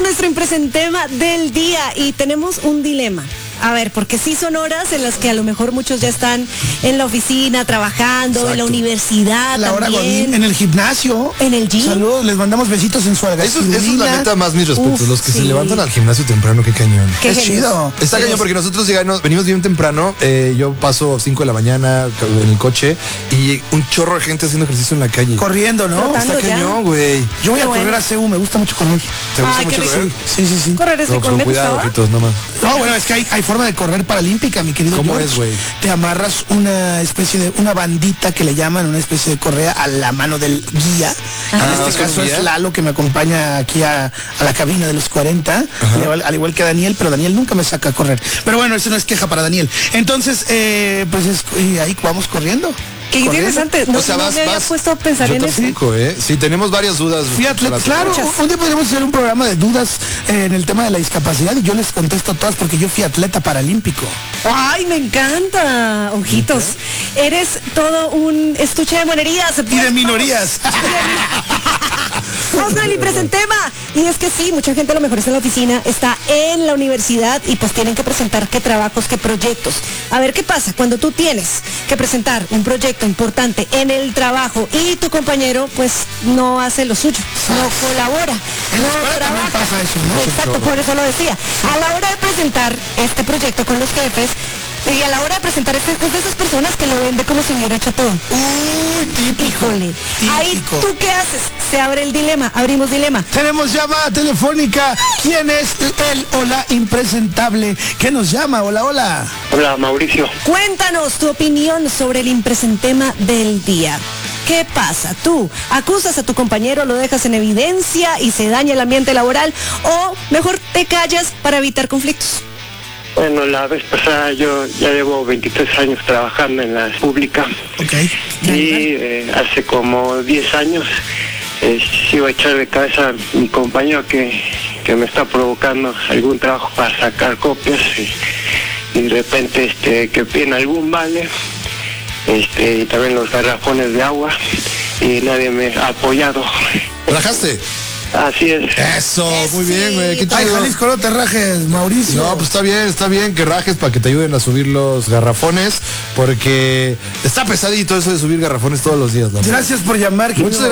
con nuestro impresentema del día y tenemos un dilema. A ver, porque sí son horas en las que a lo mejor muchos ya están en la oficina, trabajando, Exacto. en la universidad, la hora godín, en el gimnasio. En el gym. Saludos, les mandamos besitos en su alga. Eso es la neta, más mis respetos. Uf, los que sí. se levantan al gimnasio temprano, qué cañón. Qué es genios. chido. Está cañón porque nosotros venimos bien temprano. Yo paso 5 de la mañana en el coche y un chorro de gente haciendo ejercicio en la calle. Corriendo, ¿no? Trotando. Está ya. cañón, güey. Yo voy a Qué correr bueno. a CU, me gusta mucho correr. ¿Te gusta Ay, qué mucho rico. correr? Sí. Correr es No, rico, con ¿me cuidado, gustaba? ojitos, nomás. No, bueno, es que hay forma de correr paralímpica, mi querido ¿Cómo George. es, güey? Te amarras una especie de, una bandita que le llaman, una especie de correa a la mano del guía. En ¿es este un caso guía? es Lalo, que me acompaña aquí a la cabina de los 40, al igual que Daniel, pero Daniel nunca me saca a correr. Pero bueno, eso no es queja para Daniel. Entonces, pues y ahí vamos corriendo. Qué interesante. No, O sea, no vas, me había vas. puesto a pensar Yo en eso. tampoco, Sí, tenemos varias dudas. Fui atleta, para- claro, Muchas. un día podríamos hacer un programa de dudas en el tema de la discapacidad y yo les contesto todas porque yo fui atleta paralímpico. Ay, me encanta. Ojitos. Eres todo un estuche de monerías. Y de minorías. Vamos con el impresentema. Y es que sí, mucha gente a lo mejor está en la oficina, está en la universidad y pues tienen que presentar qué trabajos, qué proyectos. A ver qué pasa cuando tú tienes que presentar un proyecto importante en el trabajo y tu compañero pues no hace lo suyo, no colabora, no también trabaja. pasa eso, ¿no? Exacto, por eso lo decía. A la hora de presentar este proyecto con los jefes, y a la hora de presentar es de esas personas que lo vende como si hubiera hecho todo. Uy, típico. Híjole, ahí Típico. tú qué haces, se abre el dilema, abrimos dilema. Tenemos llamada telefónica. ¿Quién es el o la impresentable? ¿Qué nos llama? Hola, hola. Hola, Mauricio. Cuéntanos tu opinión sobre el impresentema del día. ¿Qué pasa? ¿Tú acusas a tu compañero, lo dejas en evidencia y se daña el ambiente laboral o mejor te callas para evitar conflictos? Bueno, la vez pasada yo ya llevo 23 años trabajando en la pública Ok. y hace como 10 años sí iba a echar de cabeza a mi compañero que me está provocando algún trabajo para sacar copias y de repente que piden algún vale y también los garrafones de agua y nadie me ha apoyado. ¿Rajaste? Así es. Eso, muy bien, güey. Qué Ay, chido. Jalisco, no te rajes, Mauricio. No, pues está bien que rajes para que te ayuden a subir los garrafones, porque está pesadito eso de subir garrafones todos los días, la verdad. Gracias por llamar. Muchas querido